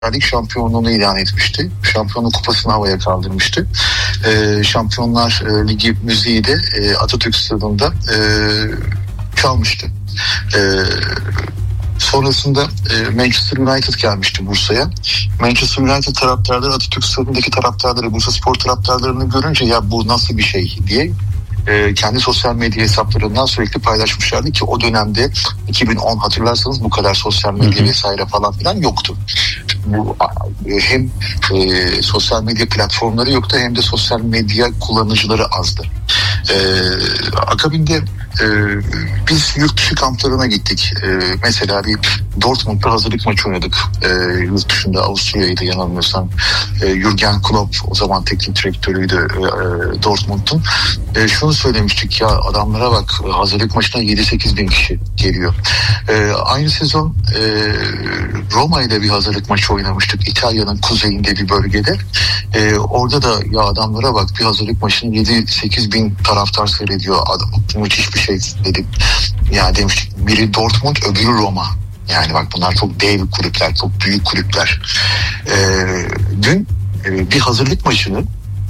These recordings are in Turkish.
Lig şampiyonluğunu ilan etmişti. Şampiyonluk kupasını havaya kaldırmıştı. Şampiyonlar Ligi müziği de Atatürk Stadı'nda çalmıştı. Sonrasında Manchester United gelmişti Bursa'ya. Manchester United taraftarları Atatürk Stadı'ndaki taraftarları, Bursa Spor taraftarlarını görünce ya bu nasıl bir şey diye kendi sosyal medya hesaplarından sürekli paylaşmışlardı ki o dönemde 2010 hatırlarsanız bu kadar sosyal medya vesaire falan filan yoktu. Bu hem sosyal medya platformları yoktu hem de sosyal medya kullanıcıları azdı. Akabinde biz yurt dışı kamplarına gittik. Mesela bir Dortmund'da hazırlık maçı oynadık. Yurt dışında Avusturya'ydı yanılmıyorsam. Jürgen Klopp o zaman teknik direktörüydü Dortmund'un. Şunu söylemiştik ya adamlara bak hazırlık maçına 7-8 bin kişi geliyor. Aynı sezon Roma ile bir hazırlık maçı oynamıştık. İtalya'nın kuzeyinde bir bölgede. Orada da ya adamlara bak bir hazırlık maçını 7-8 bin taraftar seyrediyor. Müthiş bir şey dedik. Ya demiştik biri Dortmund öbürü Roma. Yani bak bunlar çok dev kulüpler, çok büyük kulüpler. Dün bir hazırlık maçını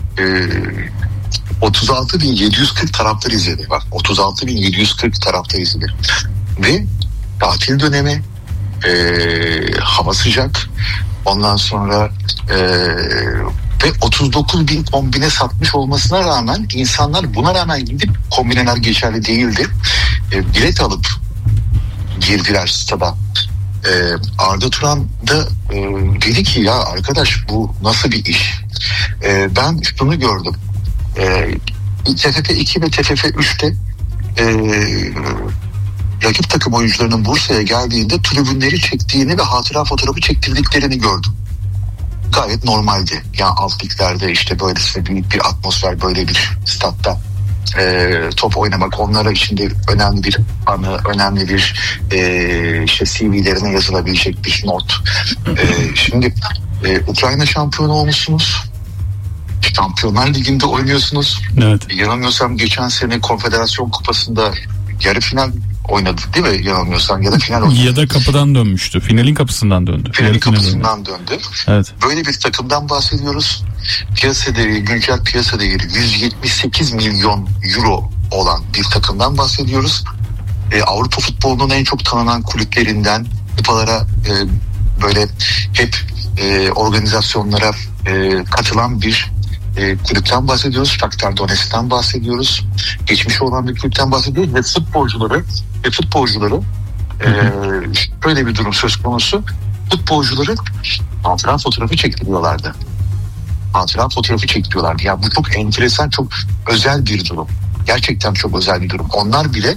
36.740 taraftar izledi. Bak 36.740 taraftar izledi. Ve tatil dönemi, hava sıcak. Ondan sonra ve 39 bin kombine satmış olmasına rağmen insanlar buna rağmen gidip kombineler geçerli değildi. Bilet alıp girdiler stada. Arda Turan da dedi ki ya arkadaş bu nasıl bir iş? Ben şunu gördüm. TFF 2 ve TFF 3'te rakip takım oyuncularının Bursa'ya geldiğinde tribünleri çektiğini ve hatıra fotoğrafı çektirdiklerini gördüm. Gayet normaldi. Yani alt liglerde işte böylesine büyük bir atmosfer, böyle bir statta top oynamak onlara içinde önemli bir anı, önemli bir işte CV'lerine yazılabilecek bir not. Şimdi Ukrayna şampiyonu olmuşsunuz. Şampiyonlar Ligi'nde oynuyorsunuz. Evet. Yanılmıyorsam geçen sene Konfederasyon Kupası'nda yarı final oynadı değil mi? Yanılmıyorsam ya da final oynadı. Ya da kapıdan dönmüştü. Finalin kapısından döndü. Finalin kapısından döndü. Evet. Böyle bir takımdan bahsediyoruz. Piyasa değeri, güncel piyasa değeri 178 milyon euro olan bir takımdan bahsediyoruz. Avrupa futbolunun en çok tanınan kulüplerinden kupalara böyle hep organizasyonlara katılan bir kulüpten bahsediyoruz. Shakhtar Donetsk'ten bahsediyoruz. Geçmişi olan bir kulüpten bahsediyoruz ve futbolcuları böyle bir durum söz konusu. Futbolcuları hatıra fotoğrafı çektiriyorlardı. Ya bu çok enteresan, çok özel bir durum. Gerçekten çok özel bir durum. Onlar bile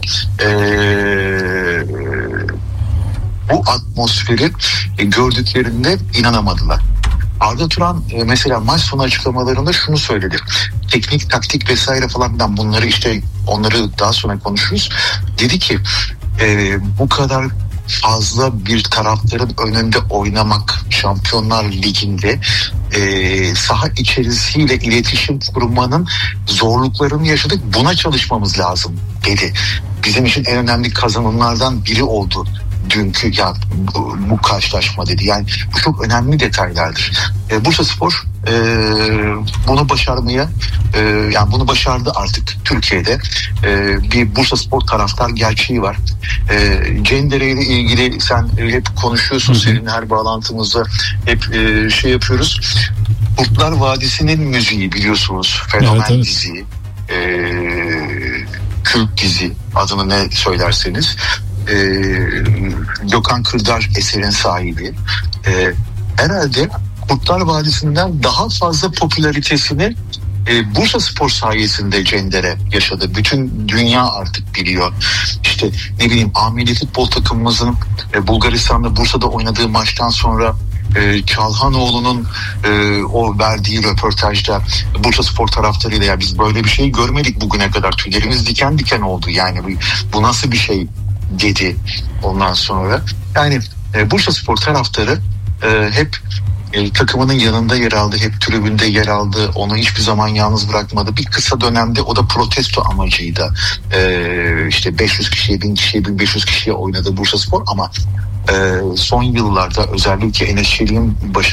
bu atmosferi gördüklerinde inanamadılar. Arda Turan mesela maç sonu açıklamalarında şunu söyledi. Teknik, taktik vesaire falan filan bunları işte onları daha sonra konuşuruz. Dedi ki bu kadar fazla bir taraftarın önünde oynamak Şampiyonlar Ligi'nde saha içerisiyle iletişim kurmanın zorluklarını yaşadık. Buna çalışmamız lazım dedi. Bizim için en önemli kazanımlardan biri oldu dünkü bu karşılaşma dedi. Yani bu çok önemli detaylardır. Bursa Spor bunu başarmaya yani bunu başardı artık Türkiye'de. Bir Bursa Spor taraftar gerçeği var. Cendere ile ilgili sen hep konuşuyorsun, senin her bağlantımızda hep şey yapıyoruz. Kurtlar Vadisi'nin müziği biliyorsunuz. Fenomen evet. dizi. Kült dizi adını ne söylerseniz. Gökhan Kırdar eserin sahibi. Herhalde Kurtlar Vadisi'nden daha fazla popülaritesini Bursa Spor sayesinde Cendere yaşadı. Bütün dünya artık biliyor. İşte ne bileyim A-Milli futbol takımımızın Bulgaristan'da Bursa'da oynadığı maçtan sonra Çalhanoğlu'nun o verdiği röportajda Bursa Spor taraftarıyla ya biz böyle bir şey görmedik bugüne kadar, tüylerimiz diken diken oldu yani bu nasıl bir şey dedi ondan sonra. Yani Bursa Spor taraftarı hep takımının yanında yer aldı, hep tribünde yer aldı. Onu hiçbir zaman yalnız bırakmadı. Bir kısa dönemde o da protesto amacıyla işte 500 kişiye, 1000 kişiye, 1500 kişiye oynadı Bursaspor ama son yıllarda özellikle Enes Çelik'in